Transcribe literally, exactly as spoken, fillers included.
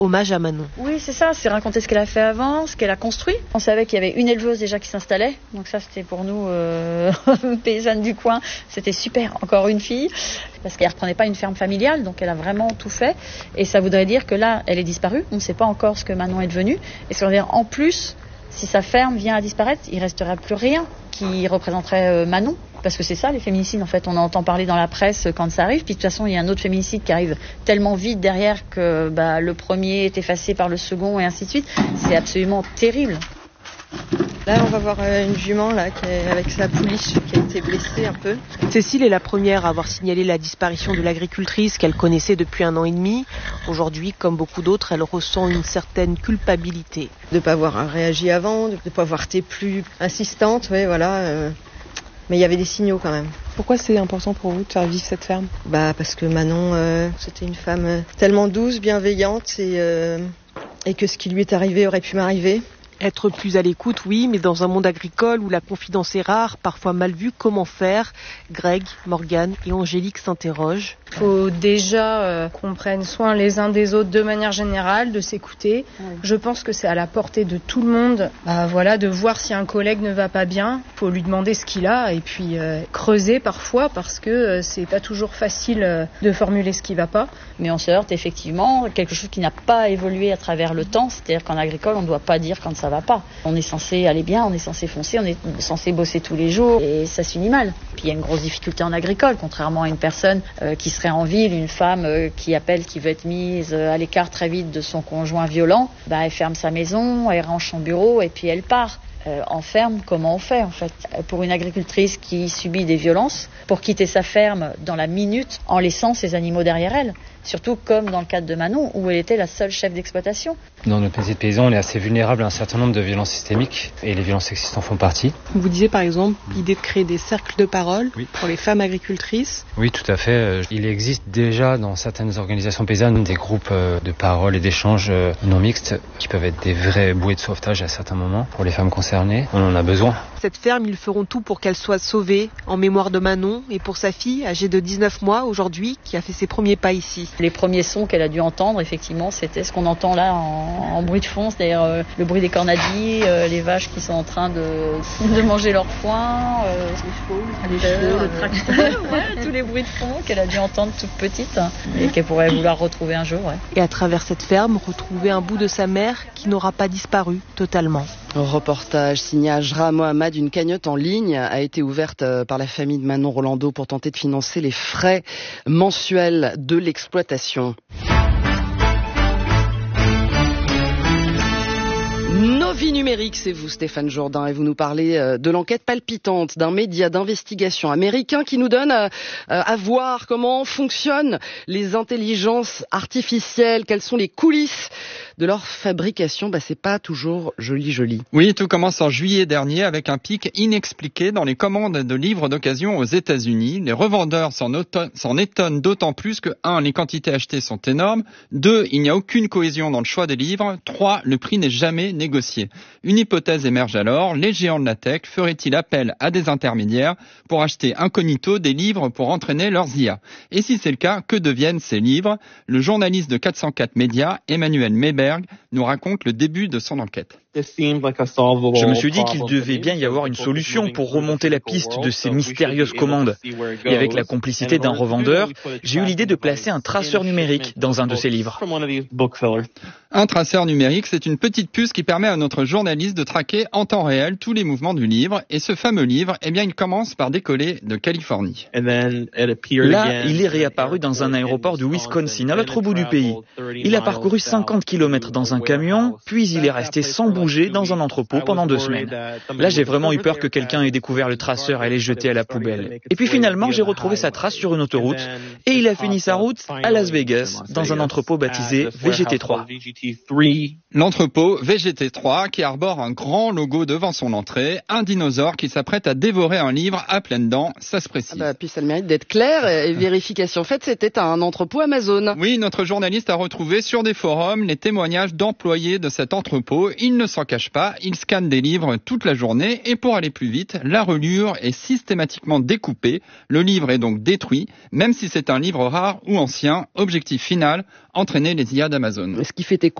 Hommage à Manon. Oui, c'est ça, c'est raconter ce qu'elle a fait avant, ce qu'elle a construit. On savait qu'il y avait une éleveuse déjà qui s'installait, donc ça c'était pour nous, euh, paysannes du coin, c'était super, encore une fille, parce qu'elle ne reprenait pas une ferme familiale, donc elle a vraiment tout fait. Et ça voudrait dire que là, elle est disparue, on ne sait pas encore ce que Manon est devenue. Et ça veut dire en plus, si sa ferme vient à disparaître, il ne restera plus rien qui représenterait Manon. Parce que c'est ça les féminicides en fait, on entend parler dans la presse quand ça arrive, puis de toute façon il y a un autre féminicide qui arrive tellement vite derrière que bah, le premier est effacé par le second et ainsi de suite, c'est absolument terrible. Là on va voir une jument là, qui est avec sa pouliche qui a été blessée un peu. Cécile est la première à avoir signalé la disparition de l'agricultrice qu'elle connaissait depuis un an et demi. Aujourd'hui, comme beaucoup d'autres, elle ressent une certaine culpabilité. De ne pas avoir réagi avant, de ne pas avoir été plus insistante, oui, voilà. Euh... Mais il y avait des signaux quand même. Pourquoi c'est important pour vous de faire vivre cette ferme ? Bah parce que Manon, euh, c'était une femme euh, tellement douce, bienveillante et, euh, et que ce qui lui est arrivé aurait pu m'arriver. Être plus à l'écoute, oui, mais dans un monde agricole où la confidence est rare, parfois mal vue, comment faire ? Greg, Morgane et Angélique s'interrogent. Il faut déjà euh, qu'on prenne soin les uns des autres de manière générale, de s'écouter. Oui. Je pense que c'est à la portée de tout le monde, bah, voilà, de voir si un collègue ne va pas bien. Il faut lui demander ce qu'il a et puis euh, creuser parfois parce que euh, c'est pas toujours facile euh, de formuler ce qui va pas. Mais on se heurte effectivement à quelque chose qui n'a pas évolué à travers le temps, c'est-à-dire qu'en agricole on ne doit pas dire quand ça va pas. On est censé aller bien, on est censé foncer, on est censé bosser tous les jours et ça se finit mal. Puis il y a une grosse difficulté en agricole, contrairement à une personne euh, qui serait en ville, une femme euh, qui appelle, qui veut être mise euh, à l'écart très vite de son conjoint violent, bah, elle ferme sa maison, elle range son bureau et puis elle part. Euh, en ferme, comment on fait en fait ? Pour une agricultrice qui subit des violences, pour quitter sa ferme dans la minute en laissant ses animaux derrière elle. Surtout comme dans le cadre de Manon, où elle était la seule chef d'exploitation. Dans notre métier de paysan, on est assez vulnérable à un certain nombre de violences systémiques, et les violences sexistes en font partie. Vous disiez par exemple l'idée de créer des cercles de parole oui. pour les femmes agricultrices. Oui, tout à fait. Il existe déjà dans certaines organisations paysannes des groupes de parole et d'échanges non mixtes qui peuvent être des vrais bouées de sauvetage à certains moments pour les femmes concernées. On en a besoin. Cette ferme, ils feront tout pour qu'elle soit sauvée, en mémoire de Manon et pour sa fille, âgée de dix-neuf mois aujourd'hui, qui a fait ses premiers pas ici. Les premiers sons qu'elle a dû entendre, effectivement, c'était ce qu'on entend là en, en bruit de fond, c'est-à-dire euh, le bruit des cornadis, euh, les vaches qui sont en train de, de manger leur foin, euh, les chevaux, le tracteur, ouais, tous les bruits de fond qu'elle a dû entendre toute petite hein, et qu'elle pourrait vouloir retrouver un jour. Ouais. Et à travers cette ferme, retrouver un bout de sa mère qui n'aura pas disparu totalement. Reportage signé Ajra Mohamed. Une cagnotte en ligne a été ouverte par la famille de Manon Rolando pour tenter de financer les frais mensuels de l'exploitation. Nos vies numériques, c'est vous Stéphane Jourdain et vous nous parlez de l'enquête palpitante d'un média d'investigation américain qui nous donne à voir comment fonctionnent les intelligences artificielles, quelles sont les coulisses de leur fabrication. Bah, c'est pas toujours joli joli. Oui, tout commence en juillet dernier avec un pic inexpliqué dans les commandes de livres d'occasion aux États-Unis. Les revendeurs s'en, auto- s'en étonnent d'autant plus que un, les quantités achetées sont énormes, deux, il n'y a aucune cohésion dans le choix des livres, trois, le prix n'est jamais négocié. Une hypothèse émerge alors, les géants de la tech feraient-ils appel à des intermédiaires pour acheter incognito des livres pour entraîner leurs I A ? Et si c'est le cas, que deviennent ces livres ? Le journaliste de quatre cent quatre Médias, Emmanuel Mayberg, nous raconte le début de son enquête. Je me suis dit qu'il devait bien y avoir une solution pour remonter la piste de ces mystérieuses commandes. Et avec la complicité d'un revendeur, j'ai eu l'idée de placer un traceur numérique dans un de ces livres. Un traceur numérique, c'est une petite puce qui permet à notre journaliste de traquer en temps réel tous les mouvements du livre. Et ce fameux livre, eh bien, il commence par décoller de Californie. Là, il est réapparu dans un aéroport du Wisconsin, à l'autre bout du pays. Il a parcouru cinquante kilomètres dans un camion, puis il est resté sans bouger dans un entrepôt pendant deux semaines. Là, j'ai vraiment eu peur que quelqu'un ait découvert le traceur et l'ait jeté à la poubelle. Et puis finalement, j'ai retrouvé sa trace sur une autoroute et il a fini sa route à Las Vegas, dans un entrepôt baptisé V G T trois. L'entrepôt V G T trois qui arbore un grand logo devant son entrée, un dinosaure qui s'apprête à dévorer un livre à pleines dents, ça se précise. Ah bah, puis ça le mérite d'être clair, et vérification faite, c'était un entrepôt Amazon. Oui, notre journaliste a retrouvé sur des forums les témoignages d'employés de cet entrepôt. Ils ne s'en cache pas, il scanne des livres toute la journée et pour aller plus vite, la reliure est systématiquement découpée. Le livre est donc détruit, même si c'est un livre rare ou ancien. Objectif final, entraîner les I A d'Amazon. Ce qui fait écho